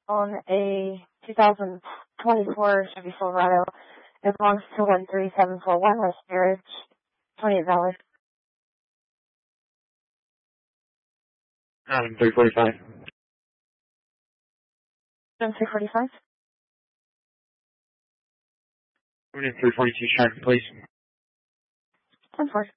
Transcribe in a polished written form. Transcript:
on a 2024 Chevy Silverado. It belongs to 13741 West Marriage, $28. 345. 345. 342 Sharp, please. 10-4.